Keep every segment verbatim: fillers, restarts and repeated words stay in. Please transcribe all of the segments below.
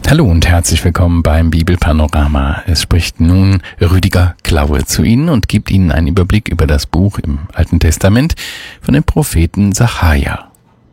Hallo und herzlich willkommen beim Bibelpanorama. Es spricht nun Rüdiger Klaue zu Ihnen und gibt Ihnen einen Überblick über das Buch im Alten Testament von dem Propheten Sacharja.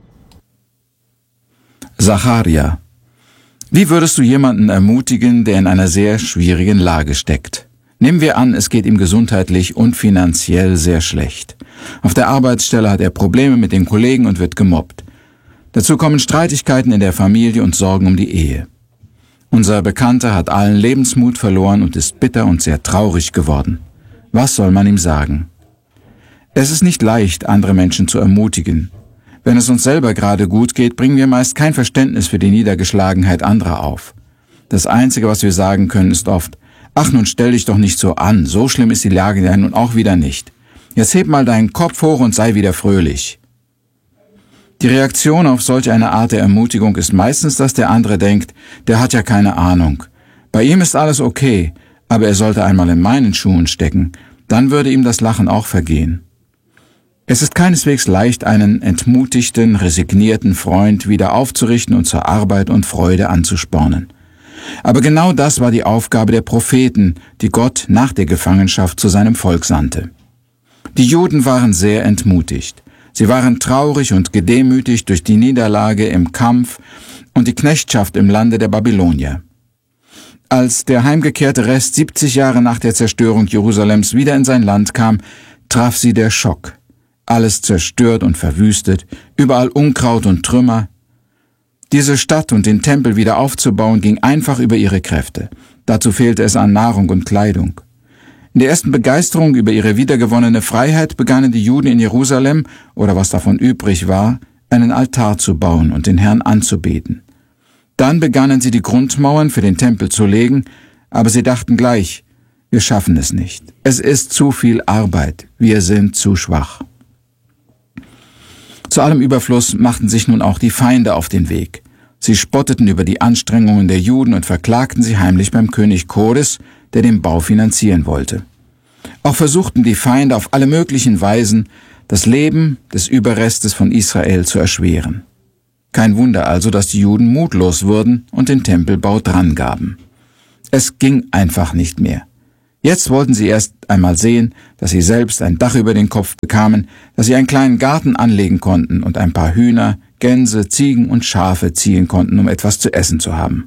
Sacharja. Wie würdest du jemanden ermutigen, der in einer sehr schwierigen Lage steckt? Nehmen wir an, es geht ihm gesundheitlich und finanziell sehr schlecht. Auf der Arbeitsstelle hat er Probleme mit den Kollegen und wird gemobbt. Dazu kommen Streitigkeiten in der Familie und Sorgen um die Ehe. Unser Bekannter hat allen Lebensmut verloren und ist bitter und sehr traurig geworden. Was soll man ihm sagen? Es ist nicht leicht, andere Menschen zu ermutigen. Wenn es uns selber gerade gut geht, bringen wir meist kein Verständnis für die Niedergeschlagenheit anderer auf. Das Einzige, was wir sagen können, ist oft: Ach, nun stell dich doch nicht so an, so schlimm ist die Lage ja nun auch wieder nicht. Jetzt heb mal deinen Kopf hoch und sei wieder fröhlich. Die Reaktion auf solch eine Art der Ermutigung ist meistens, dass der andere denkt, der hat ja keine Ahnung. Bei ihm ist alles okay, aber er sollte einmal in meinen Schuhen stecken, dann würde ihm das Lachen auch vergehen. Es ist keineswegs leicht, einen entmutigten, resignierten Freund wieder aufzurichten und zur Arbeit und Freude anzuspornen. Aber genau das war die Aufgabe der Propheten, die Gott nach der Gefangenschaft zu seinem Volk sandte. Die Juden waren sehr entmutigt. Sie waren traurig und gedemütigt durch die Niederlage im Kampf und die Knechtschaft im Lande der Babylonier. Als der heimgekehrte Rest siebzig Jahre nach der Zerstörung Jerusalems wieder in sein Land kam, traf sie der Schock. Alles zerstört und verwüstet, überall Unkraut und Trümmer. Diese Stadt und den Tempel wieder aufzubauen, ging einfach über ihre Kräfte. Dazu fehlte es an Nahrung und Kleidung. In der ersten Begeisterung über ihre wiedergewonnene Freiheit begannen die Juden in Jerusalem, oder was davon übrig war, einen Altar zu bauen und den Herrn anzubeten. Dann begannen sie die Grundmauern für den Tempel zu legen, aber sie dachten gleich: Wir schaffen es nicht. Es ist zu viel Arbeit. Wir sind zu schwach. Zu allem Überfluss machten sich nun auch die Feinde auf den Weg. Sie spotteten über die Anstrengungen der Juden und verklagten sie heimlich beim König Chores, der den Bau finanzieren wollte. Auch versuchten die Feinde auf alle möglichen Weisen, das Leben des Überrestes von Israel zu erschweren. Kein Wunder also, dass die Juden mutlos wurden und den Tempelbau drangaben. Es ging einfach nicht mehr. Jetzt wollten sie erst einmal sehen, dass sie selbst ein Dach über den Kopf bekamen, dass sie einen kleinen Garten anlegen konnten und ein paar Hühner, Gänse, Ziegen und Schafe ziehen konnten, um etwas zu essen zu haben.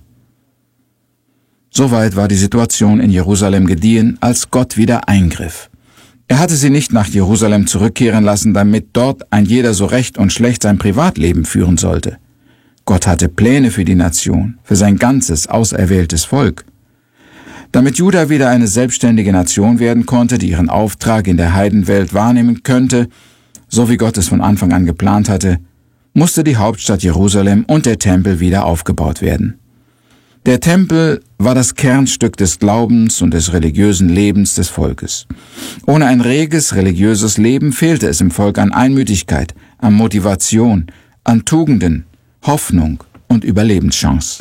Soweit war die Situation in Jerusalem gediehen, als Gott wieder eingriff. Er hatte sie nicht nach Jerusalem zurückkehren lassen, damit dort ein jeder so recht und schlecht sein Privatleben führen sollte. Gott hatte Pläne für die Nation, für sein ganzes, auserwähltes Volk. Damit Juda wieder eine selbstständige Nation werden konnte, die ihren Auftrag in der Heidenwelt wahrnehmen könnte, so wie Gott es von Anfang an geplant hatte, musste die Hauptstadt Jerusalem und der Tempel wieder aufgebaut werden. Der Tempel war das Kernstück des Glaubens und des religiösen Lebens des Volkes. Ohne ein reges religiöses Leben fehlte es im Volk an Einmütigkeit, an Motivation, an Tugenden, Hoffnung und Überlebenschance.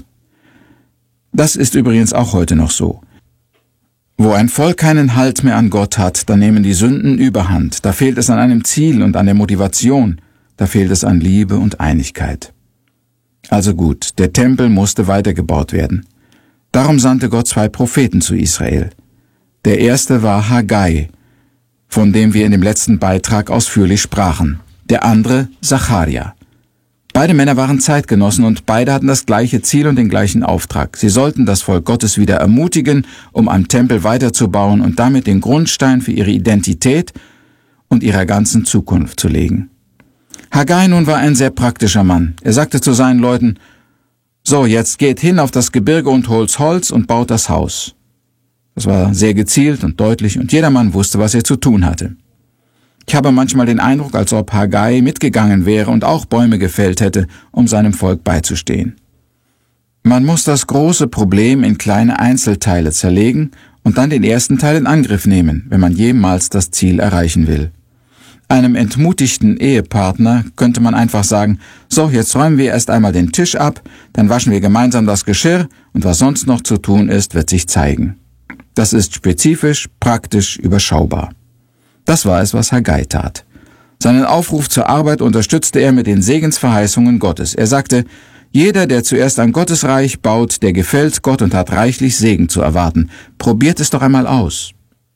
Das ist übrigens auch heute noch so. Wo ein Volk keinen Halt mehr an Gott hat, da nehmen die Sünden überhand, da fehlt es an einem Ziel und an der Motivation, da fehlt es an Liebe und Einigkeit. Also gut, der Tempel musste weitergebaut werden. Darum sandte Gott zwei Propheten zu Israel. Der erste war Haggai, von dem wir in dem letzten Beitrag ausführlich sprachen. Der andere Sacharja. Beide Männer waren Zeitgenossen und beide hatten das gleiche Ziel und den gleichen Auftrag. Sie sollten das Volk Gottes wieder ermutigen, um am Tempel weiterzubauen und damit den Grundstein für ihre Identität und ihrer ganzen Zukunft zu legen. Haggai nun war ein sehr praktischer Mann. Er sagte zu seinen Leuten: So, jetzt geht hin auf das Gebirge und holt Holz und baut das Haus. Das war sehr gezielt und deutlich und jedermann wusste, was er zu tun hatte. Ich habe manchmal den Eindruck, als ob Haggai mitgegangen wäre und auch Bäume gefällt hätte, um seinem Volk beizustehen. Man muss das große Problem in kleine Einzelteile zerlegen und dann den ersten Teil in Angriff nehmen, wenn man jemals das Ziel erreichen will. Einem entmutigten Ehepartner könnte man einfach sagen: So, jetzt räumen wir erst einmal den Tisch ab, dann waschen wir gemeinsam das Geschirr und was sonst noch zu tun ist, wird sich zeigen. Das ist spezifisch, praktisch, überschaubar. Das war es, was Haggai tat. Seinen Aufruf zur Arbeit unterstützte er mit den Segensverheißungen Gottes. Er sagte: Jeder, der zuerst an Gottes Reich baut, der gefällt Gott und hat reichlich Segen zu erwarten. Probiert es doch einmal aus.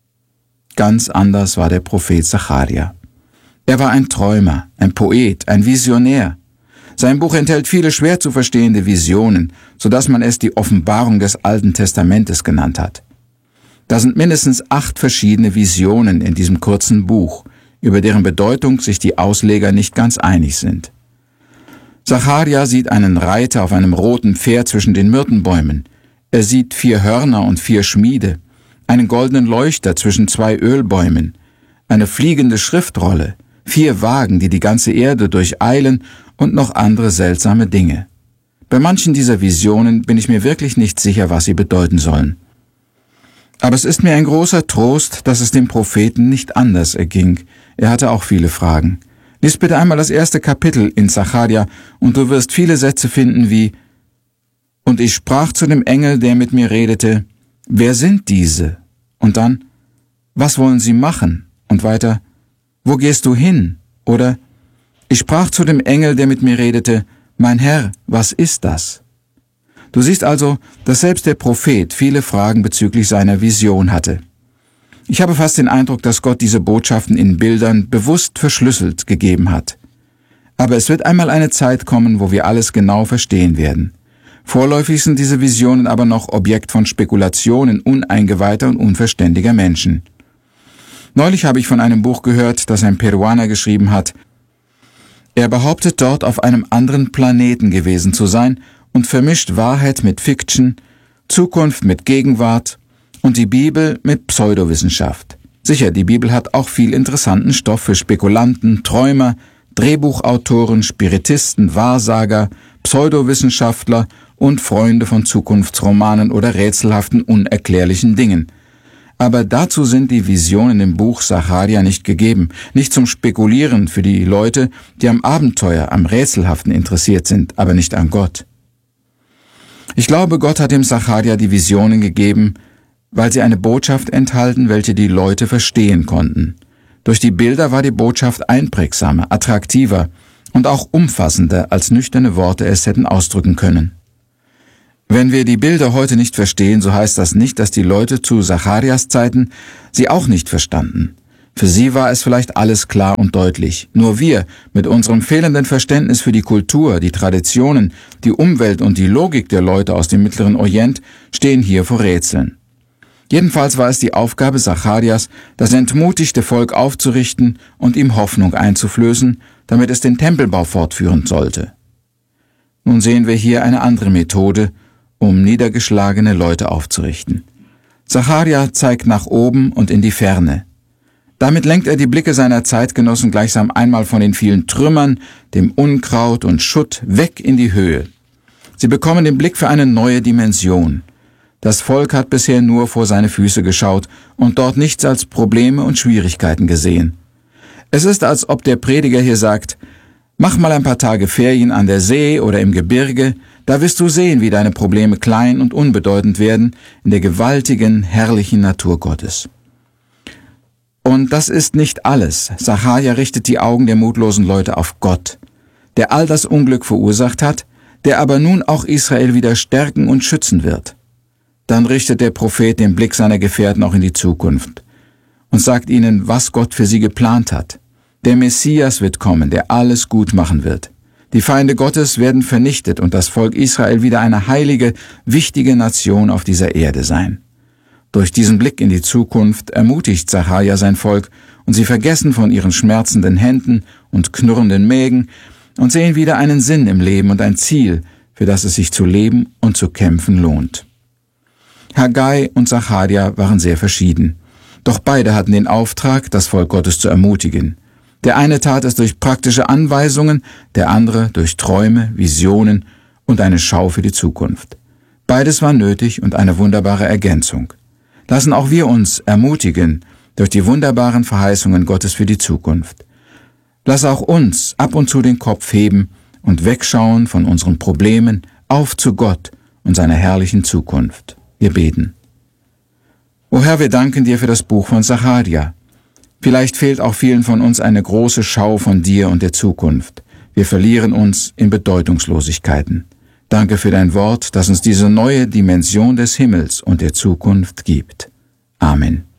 Ganz anders war der Prophet Sacharja. Er war ein Träumer, ein Poet, ein Visionär. Sein Buch enthält viele schwer zu verstehende Visionen, sodass man es die Offenbarung des Alten Testamentes genannt hat. Da sind mindestens acht verschiedene Visionen in diesem kurzen Buch, über deren Bedeutung sich die Ausleger nicht ganz einig sind. Sacharja sieht einen Reiter auf einem roten Pferd zwischen den Myrtenbäumen. Er sieht vier Hörner und vier Schmiede, einen goldenen Leuchter zwischen zwei Ölbäumen, eine fliegende Schriftrolle, vier Wagen, die die ganze Erde durcheilen und noch andere seltsame Dinge. Bei manchen dieser Visionen bin ich mir wirklich nicht sicher, was sie bedeuten sollen. Aber es ist mir ein großer Trost, dass es dem Propheten nicht anders erging. Er hatte auch viele Fragen. Lies bitte einmal das erste Kapitel in Sacharja und du wirst viele Sätze finden wie: Und ich sprach zu dem Engel, der mit mir redete, wer sind diese? Und dann, was wollen sie machen? Und weiter, wo gehst du hin? Oder, ich sprach zu dem Engel, der mit mir redete, mein Herr, was ist das? Du siehst also, dass selbst der Prophet viele Fragen bezüglich seiner Vision hatte. Ich habe fast den Eindruck, dass Gott diese Botschaften in Bildern bewusst verschlüsselt gegeben hat. Aber es wird einmal eine Zeit kommen, wo wir alles genau verstehen werden. Vorläufig sind diese Visionen aber noch Objekt von Spekulationen uneingeweihter und unverständiger Menschen. Neulich habe ich von einem Buch gehört, das ein Peruaner geschrieben hat. Er behauptet dort, auf einem anderen Planeten gewesen zu sein und vermischt Wahrheit mit Fiction, Zukunft mit Gegenwart und die Bibel mit Pseudowissenschaft. Sicher, die Bibel hat auch viel interessanten Stoff für Spekulanten, Träumer, Drehbuchautoren, Spiritisten, Wahrsager, Pseudowissenschaftler und Freunde von Zukunftsromanen oder rätselhaften, unerklärlichen Dingen. Aber dazu sind die Visionen im Buch Sacharja nicht gegeben, nicht zum Spekulieren für die Leute, die am Abenteuer, am Rätselhaften interessiert sind, aber nicht an Gott. Ich glaube, Gott hat dem Sacharja die Visionen gegeben, weil sie eine Botschaft enthalten, welche die Leute verstehen konnten. Durch die Bilder war die Botschaft einprägsamer, attraktiver und auch umfassender, als nüchterne Worte es hätten ausdrücken können. Wenn wir die Bilder heute nicht verstehen, so heißt das nicht, dass die Leute zu Sacharjas Zeiten sie auch nicht verstanden. Für sie war es vielleicht alles klar und deutlich. Nur wir, mit unserem fehlenden Verständnis für die Kultur, die Traditionen, die Umwelt und die Logik der Leute aus dem Mittleren Orient, stehen hier vor Rätseln. Jedenfalls war es die Aufgabe Sacharjas, das entmutigte Volk aufzurichten und ihm Hoffnung einzuflößen, damit es den Tempelbau fortführen sollte. Nun sehen wir hier eine andere Methode, um niedergeschlagene Leute aufzurichten. Sacharja zeigt nach oben und in die Ferne. Damit lenkt er die Blicke seiner Zeitgenossen gleichsam einmal von den vielen Trümmern, dem Unkraut und Schutt weg in die Höhe. Sie bekommen den Blick für eine neue Dimension. Das Volk hat bisher nur vor seine Füße geschaut und dort nichts als Probleme und Schwierigkeiten gesehen. Es ist, als ob der Prediger hier sagt, mach mal ein paar Tage Ferien an der See oder im Gebirge, da wirst du sehen, wie deine Probleme klein und unbedeutend werden in der gewaltigen, herrlichen Natur Gottes. Und das ist nicht alles. Sacharja richtet die Augen der mutlosen Leute auf Gott, der all das Unglück verursacht hat, der aber nun auch Israel wieder stärken und schützen wird. Dann richtet der Prophet den Blick seiner Gefährten auch in die Zukunft und sagt ihnen, was Gott für sie geplant hat. Der Messias wird kommen, der alles gut machen wird. Die Feinde Gottes werden vernichtet und das Volk Israel wieder eine heilige, wichtige Nation auf dieser Erde sein. Durch diesen Blick in die Zukunft ermutigt Sacharja sein Volk und sie vergessen von ihren schmerzenden Händen und knurrenden Mägen und sehen wieder einen Sinn im Leben und ein Ziel, für das es sich zu leben und zu kämpfen lohnt. Haggai und Sacharja waren sehr verschieden. Doch beide hatten den Auftrag, das Volk Gottes zu ermutigen. Der eine tat es durch praktische Anweisungen, der andere durch Träume, Visionen und eine Schau für die Zukunft. Beides war nötig und eine wunderbare Ergänzung. Lassen auch wir uns ermutigen durch die wunderbaren Verheißungen Gottes für die Zukunft. Lass auch uns ab und zu den Kopf heben und wegschauen von unseren Problemen auf zu Gott und seiner herrlichen Zukunft. Wir beten. O Herr, wir danken dir für das Buch von Sacharja. Vielleicht fehlt auch vielen von uns eine große Schau von dir und der Zukunft. Wir verlieren uns in Bedeutungslosigkeiten. Danke für dein Wort, das uns diese neue Dimension des Himmels und der Zukunft gibt. Amen.